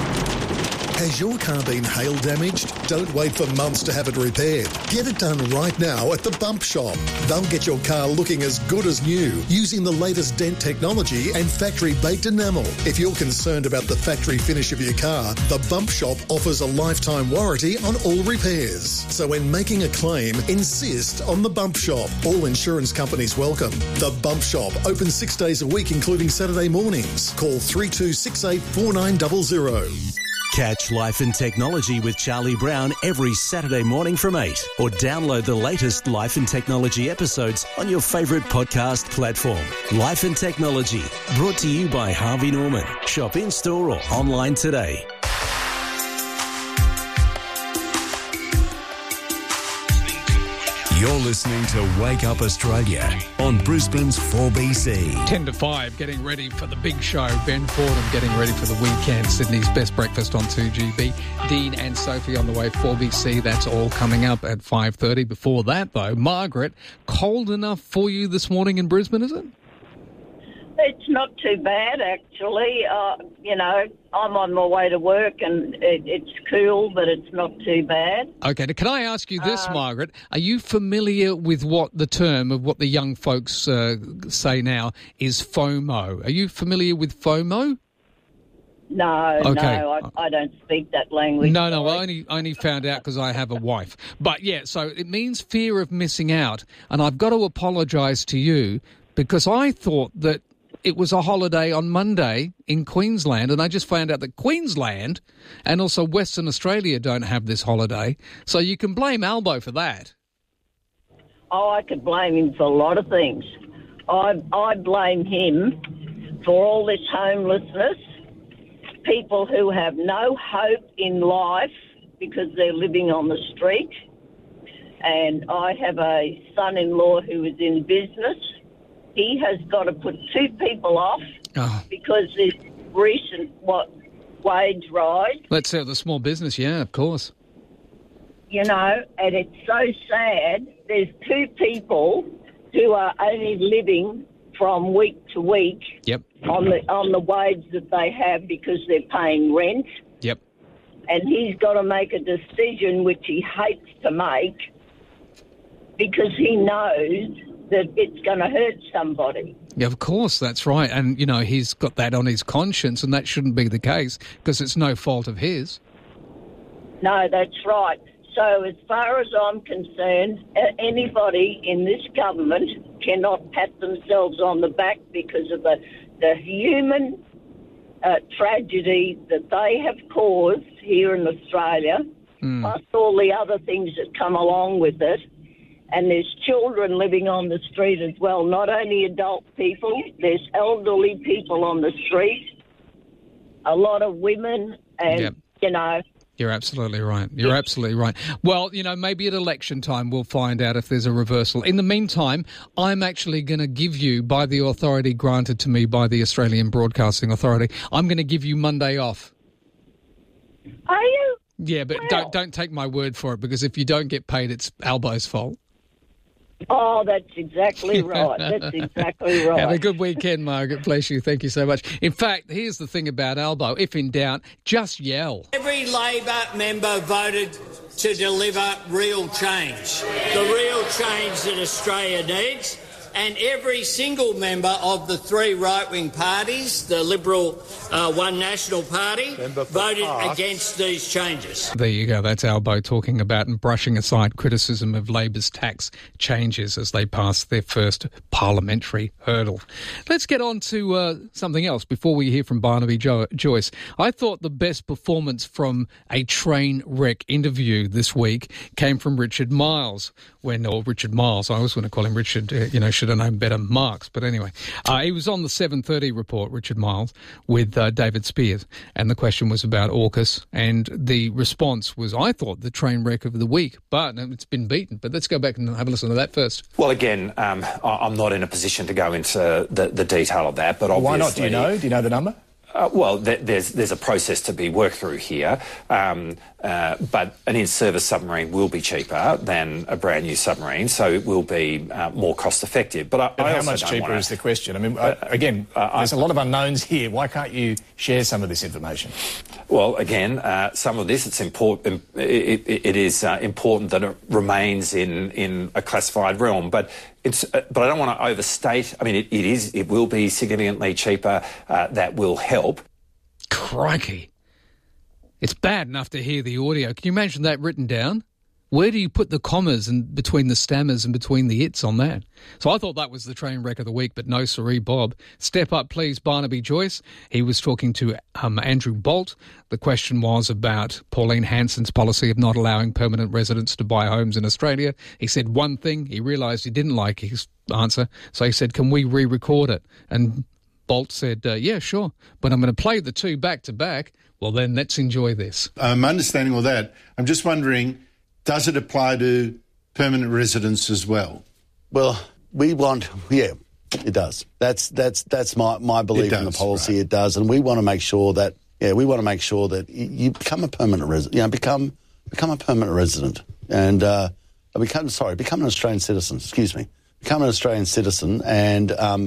Has your car been hail damaged? Don't wait for months to have it repaired. Get it done right now at the Bump Shop. They'll get your car looking as good as new using the latest dent technology and factory-baked enamel. If you're concerned about the factory finish of your car, the Bump Shop offers a lifetime warranty on all repairs. So when making a claim, insist on the Bump Shop. All insurance companies welcome. The Bump Shop, open 6 days a week, including Saturday mornings. Call 3268 4900. Catch Life and Technology with Charlie Brown every Saturday morning from 8 or download the latest Life and Technology episodes on your favourite podcast platform. Life and Technology, brought to you by Harvey Norman. Shop in-store or online today. You're listening to Wake Up Australia on Brisbane's 4BC. 10 to 5, getting ready for the big show. Ben Fordham getting ready for the weekend. Sydney's Best Breakfast on 2GB. Dean and Sophie on the way, 4BC. That's all coming up at 5:30. Before that, though, Margaret, cold enough for you this morning in Brisbane, is it? It's not too bad, actually. I'm on my way to work and it's cool, but it's not too bad. Okay, can I ask you this, Margaret? Are you familiar with what the term of what the young folks say now is FOMO? Are you familiar with FOMO? No, okay. No, I don't speak that language. No, I only found out because I have a wife. But, yeah, so it means fear of missing out. And I've got to apologise to you because I thought that it was a holiday on Monday in Queensland, and I just found out that Queensland and also Western Australia don't have this holiday, so you can blame Albo for that. Oh, I could blame him for a lot of things. I blame him for all this homelessness, people who have no hope in life because they're living on the street, and I have a son-in-law who is in business. He has got to put 2 people off because this recent wage rise. Let's say the small business, yeah, of course. And it's so sad. There's 2 people who are only living from week to week on the wage that they have because they're paying rent. Yep. And he's got to make a decision which he hates to make because he knows that it's going to hurt somebody. Yeah, of course, that's right. And, he's got that on his conscience, and that shouldn't be the case because it's no fault of his. No, that's right. So as far as I'm concerned, anybody in this government cannot pat themselves on the back because of the human tragedy that they have caused here in Australia, plus all the other things that come along with it. And there's children living on the street as well, not only adult people, there's elderly people on the street, a lot of women, and, you know... You're absolutely right. You're absolutely right. Well, you know, maybe at election time we'll find out if there's a reversal. In the meantime, I'm actually going to give you, by the authority granted to me by the Australian Broadcasting Authority, I'm going to give you Monday off. Are you? Yeah, but don't take my word for it, because if you don't get paid, it's Albo's fault. Oh, that's exactly right. That's exactly right. Have a good weekend, Margaret. Bless you. Thank you so much. In fact, here's the thing about Albo. If in doubt, just yell. Every Labor member voted to deliver real change, the real change that Australia needs. And every single member of the three right-wing parties, the Liberal One National Party, voted against these changes. There you go. That's Albo talking about and brushing aside criticism of Labor's tax changes as they pass their first parliamentary hurdle. Let's get on to something else before we hear from Barnaby Joyce. I thought the best performance from a train wreck interview this week came from Richard Miles. Richard Miles, I always want to call him Richard, should have known better Marks. But anyway, he was on the 7:30 report, Richard Miles, with David Spears. And the question was about AUKUS. And the response was, I thought, the train wreck of the week. But it's been beaten. But let's go back and have a listen to that first. Well, again, I'm not in a position to go into the detail of that. But obviously... Why not? Do you know the number? Well, there's a process to be worked through here, but an in-service submarine will be cheaper than a brand new submarine, so it will be more cost-effective. But how much cheaper is the question? I mean, again, there's a lot of unknowns here. Why can't you share some of this information? Well, again, some of this, it's important. It is important that it remains in a classified realm, but I don't want to overstate. I mean, it will be significantly cheaper. That will help. Crikey. It's bad enough to hear the audio. Can you imagine that written down? Where do you put the commas and between the stammers and between the its on that? So I thought that was the train wreck of the week, but no siree, Bob. Step up, please, Barnaby Joyce. He was talking to Andrew Bolt. The question was about Pauline Hanson's policy of not allowing permanent residents to buy homes in Australia. He said one thing. He realised he didn't like his answer. So he said, can we re-record it? And Bolt said, yeah, sure. But I'm going to play the two back to back. Well, then let's enjoy this. I'm understanding all that. I'm just wondering... does it apply to permanent residents as well? Well, it does. That's my belief in the policy. Right. It does, and we want to make sure that you become a permanent resident. Become a permanent resident, and become an Australian citizen. Excuse me, become an Australian citizen, and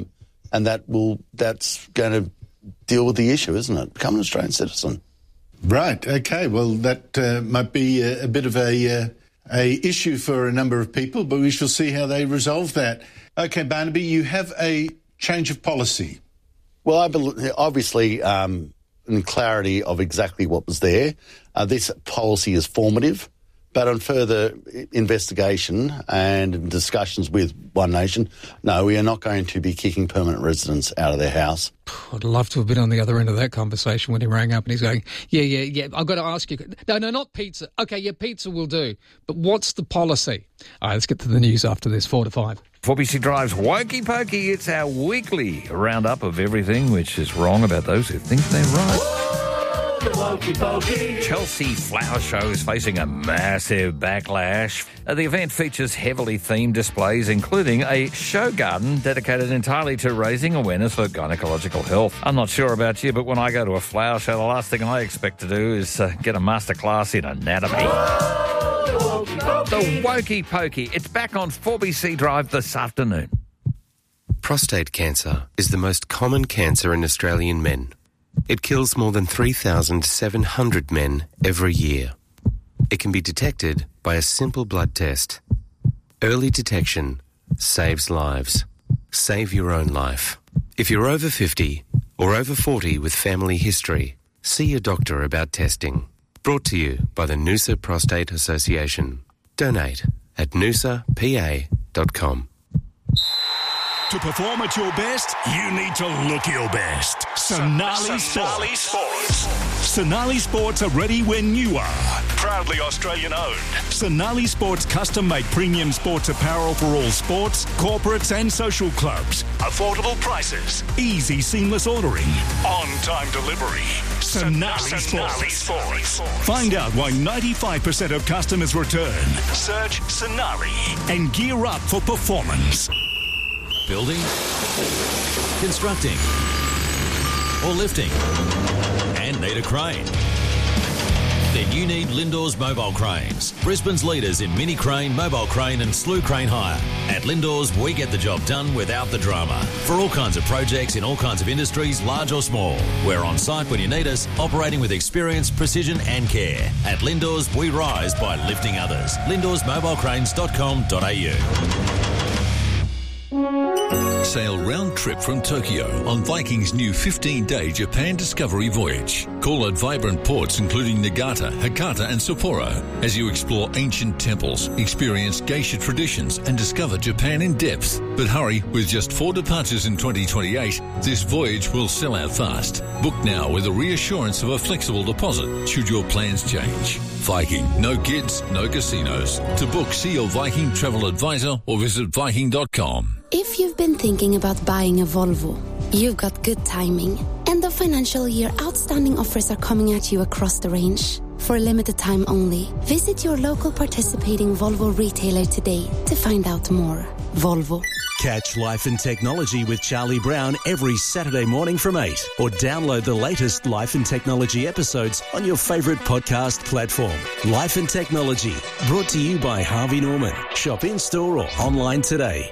that's going to deal with the issue, isn't it? Become an Australian citizen. Right. Okay. Well, that might be a bit of a issue for a number of people, but we shall see how they resolve that. Okay, Barnaby, you have a change of policy. Well, I believe, obviously, in clarity of exactly what was there, this policy is formative. But on further investigation and discussions with One Nation, no, we are not going to be kicking permanent residents out of their house. I'd love to have been on the other end of that conversation when he rang up and he's going, yeah, I've got to ask you. No, not pizza. Okay, yeah, pizza will do. But what's the policy? All right, let's get to the news after this, 4 to 5. 4BC Drive's Wokey Pokey. It's our weekly roundup of everything which is wrong about those who think they're right. Chelsea Flower Show is facing a massive backlash. The event features heavily themed displays, including a show garden dedicated entirely to raising awareness for gynecological health. I'm not sure about you, but when I go to a flower show, the last thing I expect to do is get a masterclass in anatomy. The Wokey Pokey. It's back on 4BC Drive this afternoon. Prostate cancer is the most common cancer in Australian men. It kills more than 3,700 men every year. It can be detected by a simple blood test. Early detection saves lives. Save your own life. If you're over 50 or over 40 with family history, see your doctor about testing. Brought to you by the Noosa Prostate Association. Donate at noosapa.com. To perform at your best, you need to look your best. Sonali Sports. Sonali Sports are ready when you are. Proudly Australian owned. Sonali Sports custom-made premium sports apparel for all sports, corporates and social clubs. Affordable prices, easy seamless ordering, on-time delivery. Sonali Sports. Find out why 95% of customers return. Search Sonali and gear up for performance. Building, constructing, or lifting, and need a crane? Then you need Lindor's Mobile Cranes, Brisbane's leaders in mini crane, mobile crane and slew crane hire. At Lindor's, we get the job done without the drama. For all kinds of projects in all kinds of industries, large or small. We're on site when you need us, operating with experience, precision and care. At Lindor's, we rise by lifting others. Lindor'sMobilecranes.com.au. Sail round trip from Tokyo on Viking's new 15-day Japan Discovery voyage. Call at vibrant ports including Nagata, Hakata and Sapporo as you explore ancient temples, experience geisha traditions and discover Japan in depth. But hurry, with just 4 departures in 2028, this voyage will sell out fast. Book now with a reassurance of a flexible deposit should your plans change. Viking, no kids, no casinos. To book, see your Viking travel advisor or visit Viking.com. If you've been thinking about buying a Volvo, you've got good timing. End of financial year outstanding offers are coming at you across the range. For a limited time only, visit your local participating Volvo retailer today to find out more. Volvo. Catch Life and Technology with Charlie Brown every Saturday morning from 8 or download the latest Life and Technology episodes on your favourite podcast platform. Life and Technology, brought to you by Harvey Norman. Shop in-store or online today.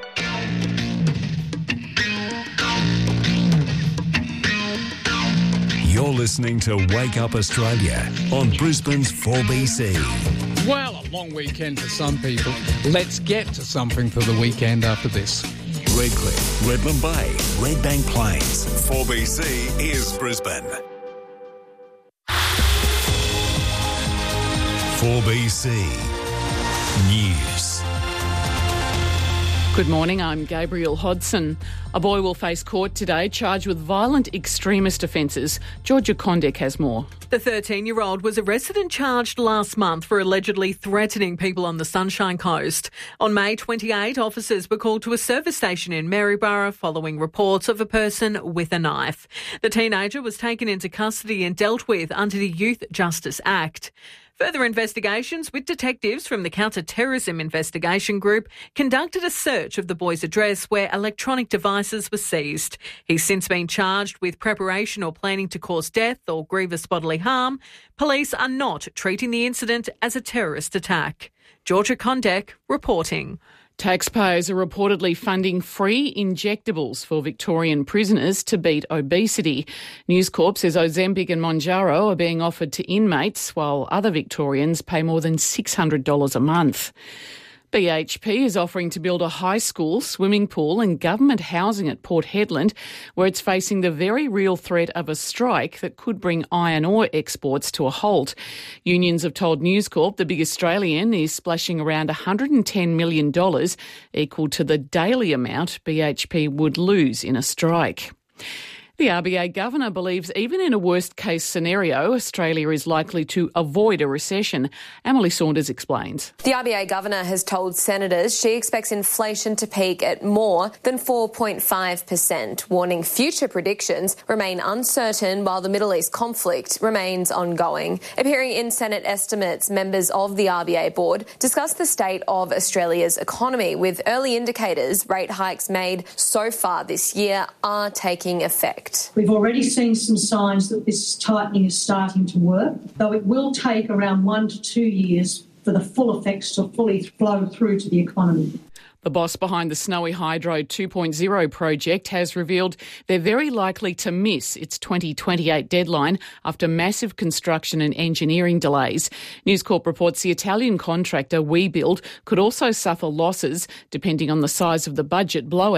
You're listening to Wake Up Australia on Brisbane's 4BC. Well, a long weekend for some people. Let's get to something for the weekend after this. Redcliffe, Redland Bay, Redbank Plains. 4BC is Brisbane. 4BC News. Good morning, I'm Gabrielle Hodson. A boy will face court today charged with violent extremist offences. Georgia Condek has more. The 13-year-old was arrested and charged last month for allegedly threatening people on the Sunshine Coast. On May 28, officers were called to a service station in Maryborough following reports of a person with a knife. The teenager was taken into custody and dealt with under the Youth Justice Act. Further investigations with detectives from the Counter-Terrorism Investigation Group conducted a search of the boy's address where electronic devices were seized. He's since been charged with preparation or planning to cause death or grievous bodily harm. Police are not treating the incident as a terrorist attack. Georgia Condek reporting. Taxpayers are reportedly funding free injectables for Victorian prisoners to beat obesity. News Corp says Ozempic and Mounjaro are being offered to inmates, while other Victorians pay more than $600 a month. BHP is offering to build a high school, swimming pool and government housing at Port Hedland, where it's facing the very real threat of a strike that could bring iron ore exports to a halt. Unions have told News Corp the big Australian is splashing around $110 million, equal to the daily amount BHP would lose in a strike. The RBA governor believes even in a worst-case scenario, Australia is likely to avoid a recession. Emily Saunders explains. The RBA governor has told senators she expects inflation to peak at more than 4.5%, warning future predictions remain uncertain while the Middle East conflict remains ongoing. Appearing in Senate estimates, members of the RBA board discussed the state of Australia's economy, with early indicators rate hikes made so far this year are taking effect. We've already seen some signs that this tightening is starting to work, though it will take around 1 to 2 years for the full effects to fully flow through to the economy. The boss behind the Snowy Hydro 2.0 project has revealed they're very likely to miss its 2028 deadline after massive construction and engineering delays. News Corp reports the Italian contractor WeBuild could also suffer losses depending on the size of the budget blowout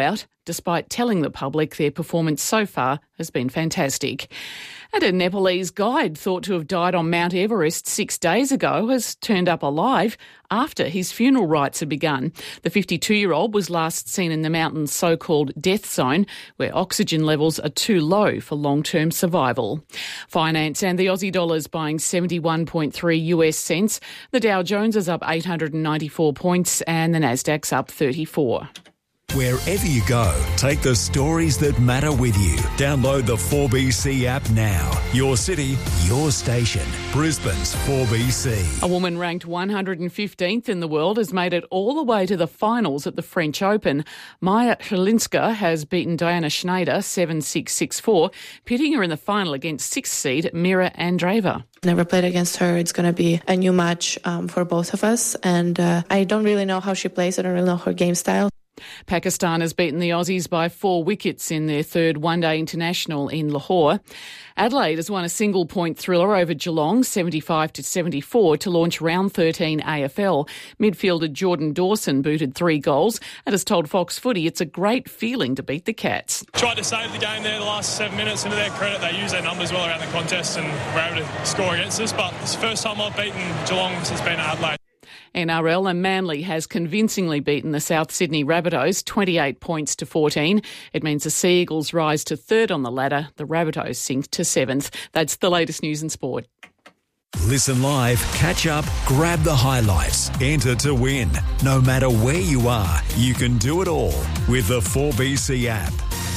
despite telling the public their performance so far has been fantastic. And a Nepalese guide thought to have died on Mount Everest 6 days ago has turned up alive after his funeral rites had begun. The 52-year-old was last seen in the mountain's so-called death zone, where oxygen levels are too low for long-term survival. Finance and the Aussie dollar's buying 71.3 US cents. The Dow Jones is up 894 points and the Nasdaq's up 34. Wherever you go, take the stories that matter with you. Download the 4BC app now. Your city, your station. Brisbane's 4BC. A woman ranked 115th in the world has made it all the way to the finals at the French Open. Maya Szylinska has beaten Diana Schneider 7-6, 6-4, pitting her in the final against 6th seed Mira Andreeva. Never played against her. It's going to be a new match for both of us. And I don't really know how she plays. I don't really know her game style. Pakistan has beaten the Aussies by 4 wickets in their third one-day international in Lahore. Adelaide has won a single-point thriller over Geelong, 75-74, to launch round 13 AFL. Midfielder Jordan Dawson booted 3 goals and has told Fox Footy it's a great feeling to beat the Cats. Tried to save the game there the last 7 minutes, and to their credit, they used their numbers well around the contest and were able to score against us. But it's the first time I've beaten Geelong since being at Adelaide. NRL and Manly has convincingly beaten the South Sydney Rabbitohs 28 points to 14. It means the Sea Eagles rise to third on the ladder. The Rabbitohs sink to 7th. That's the latest news in sport. Listen live, catch up, grab the highlights, enter to win. No matter where you are, you can do it all with the 4BC app.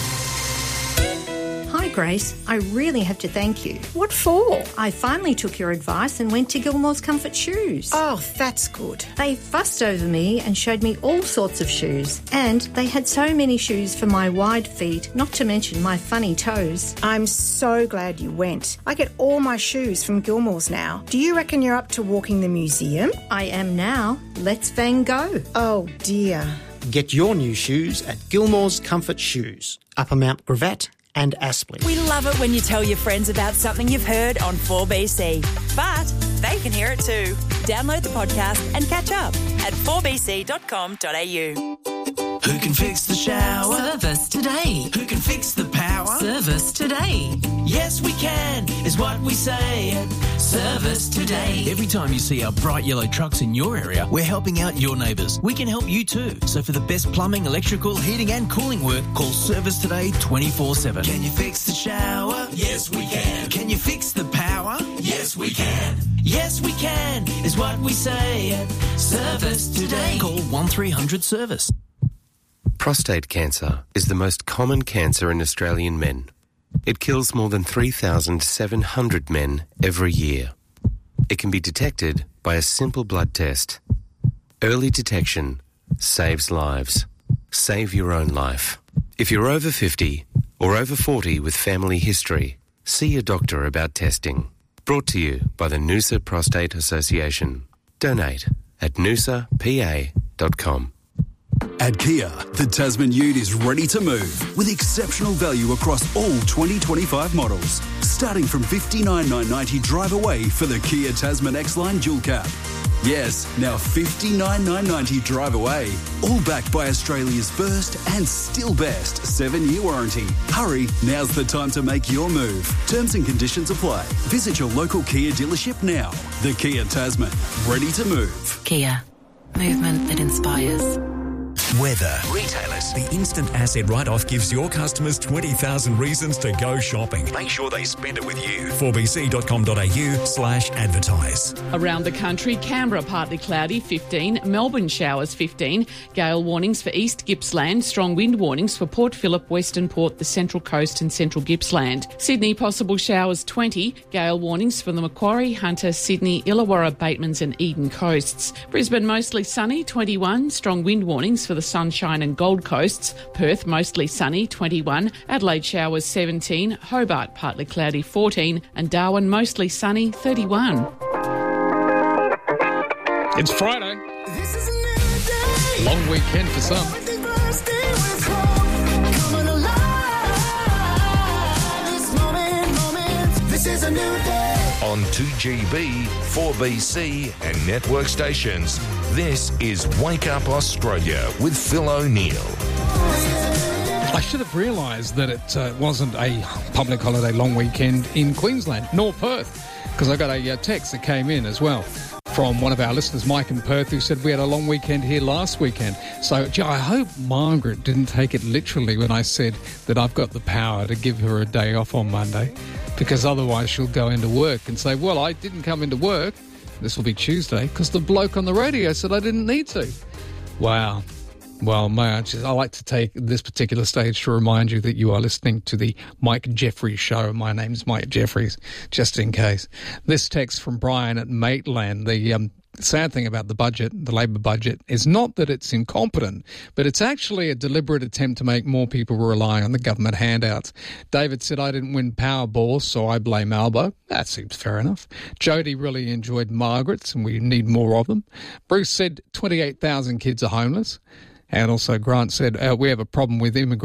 Hi Grace, I really have to thank you. What for? I finally took your advice and went to Gilmore's Comfort Shoes. Oh, that's good. They fussed over me and showed me all sorts of shoes. And they had so many shoes for my wide feet, not to mention my funny toes. I'm so glad you went. I get all my shoes from Gilmore's now. Do you reckon you're up to walking the museum? I am now. Let's Van Gogh. Oh dear. Get your new shoes at Gilmore's Comfort Shoes, Upper Mount Gravatt and Aspley. We love it when you tell your friends about something you've heard on 4BC, but they can hear it too. Download the podcast and catch up at 4bc.com.au. Who can fix the shower? Service Today. Who can fix the power? Service Today. Yes, we can, is what we say at Service Today. Every time you see our bright yellow trucks in your area, we're helping out your neighbours. We can help you too. So for the best plumbing, electrical, heating and cooling work, call Service Today 24/7. Can you fix the shower? Yes, we can. Can you fix the power? Yes, we can. Yes, we can, is what we say at Service Today. Call 1300 Service. Prostate cancer is the most common cancer in Australian men. It kills more than 3,700 men every year. It can be detected by a simple blood test. Early detection saves lives. Save your own life. If you're over 50 or over 40 with family history, see your doctor about testing. Brought to you by the Noosa Prostate Association. Donate at noosapa.com. At Kia, the Tasman Ute is ready to move with exceptional value across all 2025 models. Starting from $59,990 drive away for the Kia Tasman X-Line Dual Cab. Yes, now $59,990 drive away. All backed by Australia's first and still best 7-year warranty. Hurry, now's the time to make your move. Terms and conditions apply. Visit your local Kia dealership now. The Kia Tasman, ready to move. Kia, movement that inspires. Weather. Retailers. The instant asset write-off gives your customers 20,000 reasons to go shopping. Make sure they spend it with you. 4bc.com.au/advertise. Around the country, Canberra partly cloudy, 15. Melbourne showers, 15. Gale warnings for East Gippsland. Strong wind warnings for Port Phillip, Western Port, the Central Coast and Central Gippsland. Sydney, possible showers, 20. Gale warnings for the Macquarie, Hunter, Sydney, Illawarra, Batemans and Eden coasts. Brisbane, mostly sunny, 21. Strong wind warnings for the Sunshine and Gold Coasts. Perth, mostly sunny, 21. Adelaide, showers, 17. Hobart, partly cloudy, 14. And Darwin, mostly sunny, 31. It's Friday. Long weekend for some. This is a new day. On 2GB, 4BC and network stations. This is Wake Up Australia with Phil O'Neill. I should have realised that it wasn't a public holiday long weekend in Queensland, nor Perth, because I got a text that came in as well from one of our listeners, Mike in Perth, who said we had a long weekend here last weekend. So, gee, I hope Margaret didn't take it literally when I said that I've got the power to give her a day off on Monday, because otherwise she'll go into work and say, well, I didn't come into work, this will be Tuesday, because the bloke on the radio said I didn't need to. Wow. Well, I like to take this particular stage to remind you that you are listening to the Mike Jeffries Show. My name's Mike Jeffries, just in case. This text from Brian at Maitland. The sad thing about the budget, the Labor budget, is not that it's incompetent, but it's actually a deliberate attempt to make more people rely on the government handouts. David said, I didn't win Powerball, so I blame Albo. That seems fair enough. Jody really enjoyed Margaret's, and we need more of them. Bruce said 28,000 kids are homeless. And also Grant said, we have a problem with immigrants.